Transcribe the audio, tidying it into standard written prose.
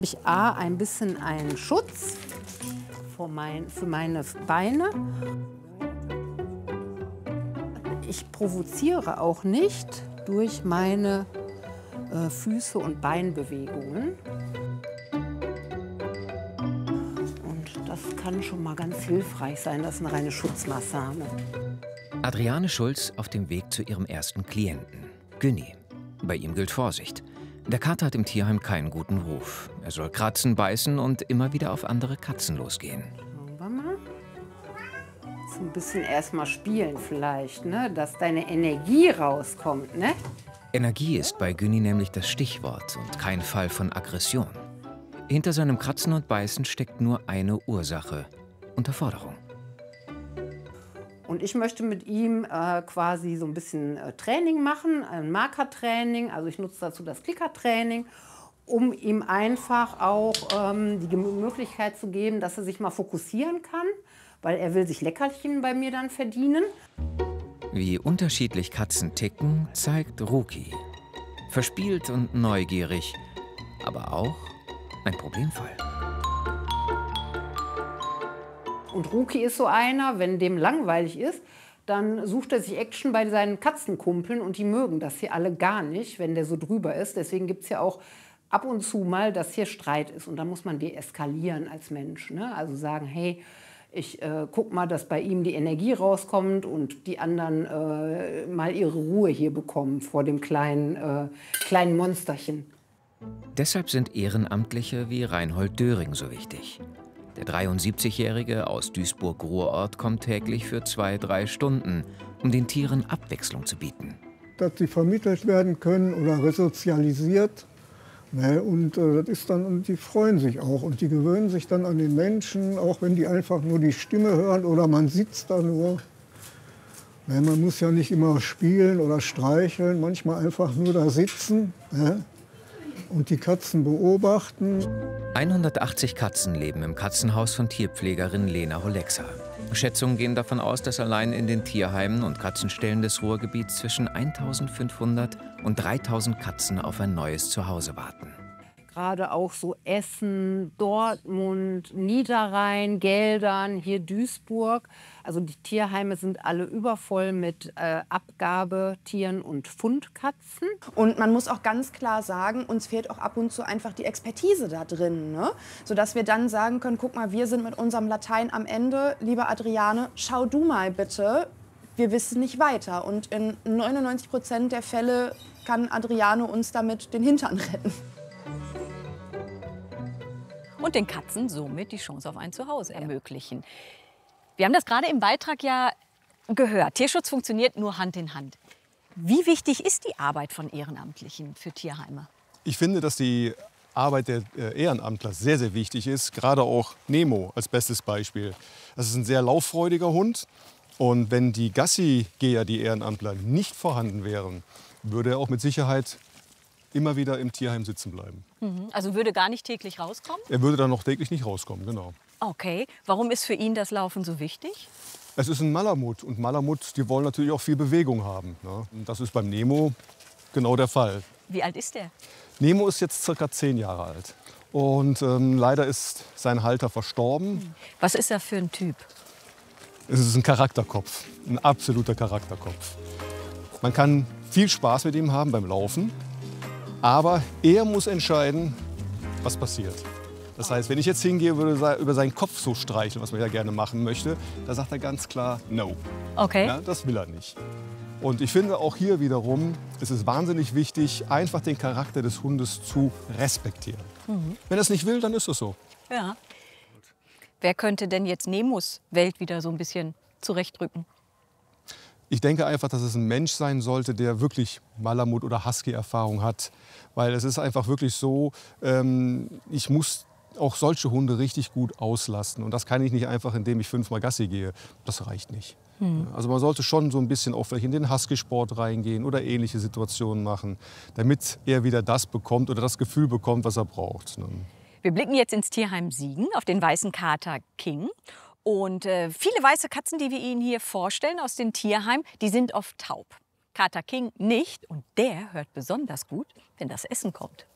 Ich ein bisschen einen Schutz für meine Beine. Ich provoziere auch nicht durch meine Füße und Beinbewegungen. Und das kann schon mal ganz hilfreich sein. Das ist eine reine Schutzmaßnahme. Adriane Schulz auf dem Weg zu ihrem ersten Klienten, Günni. Bei ihm gilt Vorsicht. Der Kater hat im Tierheim keinen guten Ruf. Er soll kratzen, beißen und immer wieder auf andere Katzen losgehen. Schauen wir mal. So ein bisschen erstmal spielen vielleicht, ne? Dass deine Energie rauskommt, ne? Energie ist bei Günni nämlich das Stichwort und kein Fall von Aggression. Hinter seinem Kratzen und Beißen steckt nur eine Ursache: Unterforderung. Und ich möchte mit ihm quasi so ein bisschen Training machen, ein Markertraining. Also ich nutze dazu das Klickertraining, um ihm einfach auch die Möglichkeit zu geben, dass er sich mal fokussieren kann, weil er will sich Leckerchen bei mir dann verdienen. Wie unterschiedlich Katzen ticken, zeigt Ruki. Verspielt und neugierig, aber auch ein Problemfall. Und Ruki ist so einer, wenn dem langweilig ist, dann sucht er sich Action bei seinen Katzenkumpeln und die mögen das hier alle gar nicht, wenn der so drüber ist. Deswegen gibt es ja auch ab und zu mal, dass hier Streit ist und da muss man deeskalieren als Mensch, ne? Also sagen, hey, ich guck mal, dass bei ihm die Energie rauskommt und die anderen mal ihre Ruhe hier bekommen vor dem kleinen Monsterchen. Deshalb sind Ehrenamtliche wie Reinhold Döring so wichtig. Der 73-Jährige aus Duisburg-Ruhrort kommt täglich für 2-3 Stunden, um den Tieren Abwechslung zu bieten. Dass sie vermittelt werden können oder resozialisiert. Ne, und das ist dann, und die freuen sich auch und die gewöhnen sich dann an den Menschen, auch wenn die einfach nur die Stimme hören oder man sitzt da nur. Ne, man muss ja nicht immer spielen oder streicheln, manchmal einfach nur da sitzen, ne, und die Katzen beobachten. 180 Katzen leben im Katzenhaus von Tierpflegerin Lena Holexa. Schätzungen gehen davon aus, dass allein in den Tierheimen und Katzenstellen des Ruhrgebiets zwischen 1500 und 3000 Katzen auf ein neues Zuhause warten. Gerade auch so Essen, Dortmund, Niederrhein, Geldern, hier Duisburg. Also die Tierheime sind alle übervoll mit Abgabetieren und Fundkatzen. Und man muss auch ganz klar sagen, uns fehlt auch ab und zu einfach die Expertise da drin, ne? Sodass wir dann sagen können, guck mal, wir sind mit unserem Latein am Ende. Liebe Adriane, schau du mal bitte, wir wissen nicht weiter. Und in 99% der Fälle kann Adriane uns damit den Hintern retten. Und den Katzen somit die Chance auf ein Zuhause ermöglichen. Wir haben das gerade im Beitrag ja gehört. Tierschutz funktioniert nur Hand in Hand. Wie wichtig ist die Arbeit von Ehrenamtlichen für Tierheime? Ich finde, dass die Arbeit der Ehrenamtler sehr, sehr wichtig ist. Gerade auch Nemo als bestes Beispiel. Das ist ein sehr lauffreudiger Hund. Und wenn die Gassi-Geher, die Ehrenamtler, nicht vorhanden wären, würde er auch mit Sicherheit immer wieder im Tierheim sitzen bleiben. Also würde gar nicht täglich rauskommen? Er würde dann noch täglich nicht rauskommen, genau. Okay. Warum ist für ihn das Laufen so wichtig? Es ist ein Malamut und Malamuts, die wollen natürlich auch viel Bewegung haben, ne? Und das ist beim Nemo genau der Fall. Wie alt ist der? Nemo ist jetzt ca. 10 Jahre alt und leider ist sein Halter verstorben. Was ist er für ein Typ? Es ist ein Charakterkopf, ein absoluter Charakterkopf. Man kann viel Spaß mit ihm haben beim Laufen. Aber er muss entscheiden, was passiert. Das heißt, wenn ich jetzt hingehe, würde über seinen Kopf so streicheln, was man ja gerne machen möchte, da sagt er ganz klar No. Okay. Ja, das will er nicht. Und ich finde auch hier wiederum, es ist wahnsinnig wichtig, einfach den Charakter des Hundes zu respektieren. Wenn er es nicht will, dann ist es so. Ja. Wer könnte denn jetzt Nemos Welt wieder so ein bisschen zurechtrücken? Ich denke einfach, dass es ein Mensch sein sollte, der wirklich Malamut- oder Husky-Erfahrung hat. Weil es ist einfach wirklich so, ich muss auch solche Hunde richtig gut auslasten. Und das kann ich nicht einfach, indem ich 5-mal Gassi gehe. Das reicht nicht. Also man sollte schon so ein bisschen auch vielleicht in den Husky-Sport reingehen oder ähnliche Situationen machen, damit er wieder das bekommt oder das Gefühl bekommt, was er braucht. Wir blicken jetzt ins Tierheim Siegen auf den weißen Kater King. Und viele weiße Katzen, die wir Ihnen hier vorstellen aus dem Tierheim, die sind oft taub. Kater King nicht und der hört besonders gut, wenn das Essen kommt.